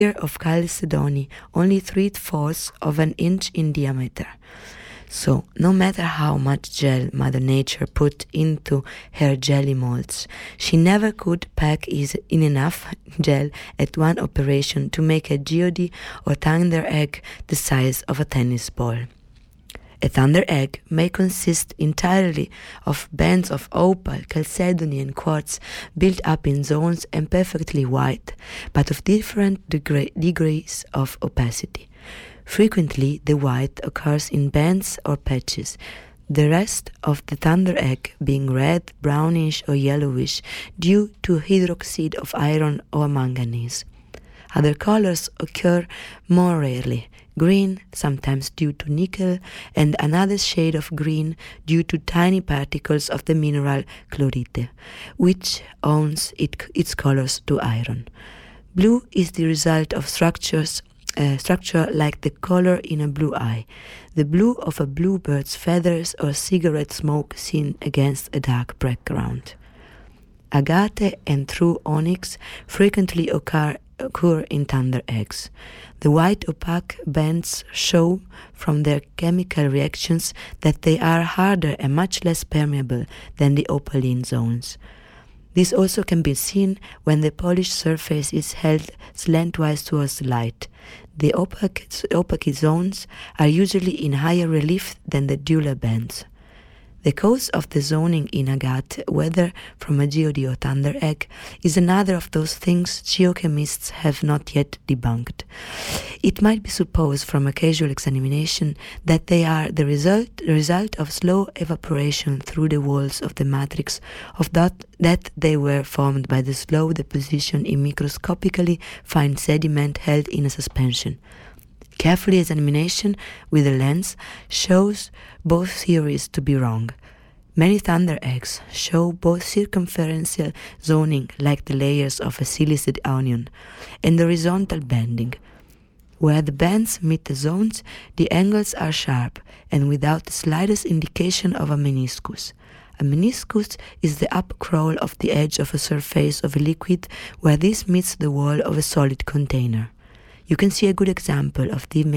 of chalcedony only 3/4 of an inch in diameter. So, no matter how much gel Mother Nature put into her jelly molds, she never could pack in enough gel at one operation to make a geode or thunder egg the size of a tennis ball. A thunder egg may consist entirely of bands of opal, chalcedony and quartz built up in zones and perfectly white, but of different degrees of opacity. Frequently, the white occurs in bands or patches, the rest of the thunder egg being red, brownish or yellowish due to hydroxide of iron or manganese. Other colors occur more rarely: green, sometimes due to nickel, and another shade of green due to tiny particles of the mineral chlorite, which owes its colors to iron. Blue is the result of structure like the color in a blue eye, the blue of a bluebird's feathers or cigarette smoke seen against a dark background. Agate and true onyx frequently occur in thunder eggs. The white opaque bands show from their chemical reactions that they are harder and much less permeable than the opaline zones. This also can be seen when the polished surface is held slantwise towards the light. The opaque zones are usually in higher relief than the duller bands. The cause of the zoning in agate, whether from a geode or thunder egg, is another of those things geochemists have not yet debunked. It might be supposed from a casual examination that they are the result of slow evaporation through the walls of the matrix, of that they were formed by the slow deposition in microscopically fine sediment held in a suspension. Careful examination with a lens shows both theories to be wrong. Many thunder eggs show both circumferential zoning, like the layers of a silicate onion, and horizontal banding. Where the bands meet the zones, the angles are sharp and without the slightest indication of a meniscus. A meniscus is the upcrawl of the edge of a surface of a liquid where this meets the wall of a solid container. You can see a good example of the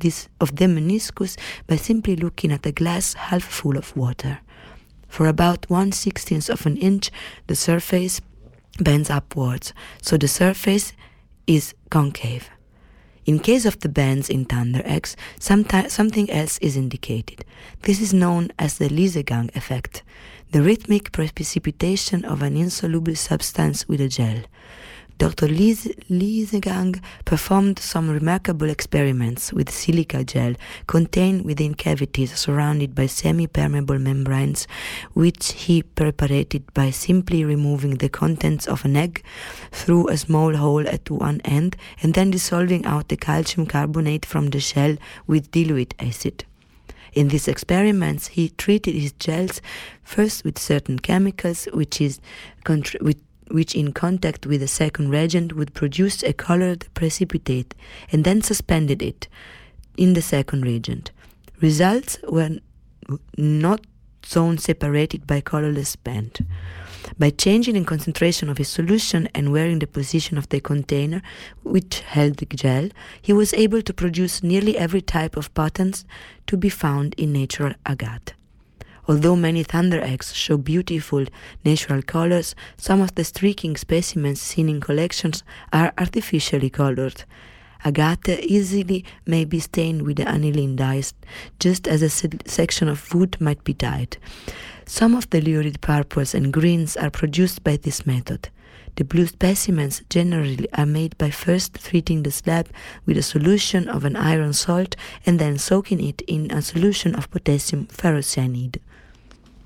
meniscus by simply looking at a glass half full of water. For about 1/16 of an inch, the surface bends upwards, so the surface is concave. In case of the bands in thunder eggs, something else is indicated. This is known as the Liesegang effect, the rhythmic precipitation of an insoluble substance with a gel. Dr. Liesegang performed some remarkable experiments with silica gel contained within cavities surrounded by semi-permeable membranes, which he preparated by simply removing the contents of an egg through a small hole at one end and then dissolving out the calcium carbonate from the shell with dilute acid. In these experiments, he treated his gels first with certain chemicals, which in contact with a second reagent would produce a colored precipitate, and then suspended it in the second reagent. Results were not zone separated by colorless band. By changing the concentration of his solution and varying the position of the container which held the gel, he was able to produce nearly every type of patterns to be found in natural agate. Although many thunder eggs show beautiful natural colors, some of the striking specimens seen in collections are artificially colored. Agate easily may be stained with the aniline dyes, just as a section of wood might be dyed. Some of the lurid purples and greens are produced by this method. The blue specimens generally are made by first treating the slab with a solution of an iron salt and then soaking it in a solution of potassium ferrocyanide.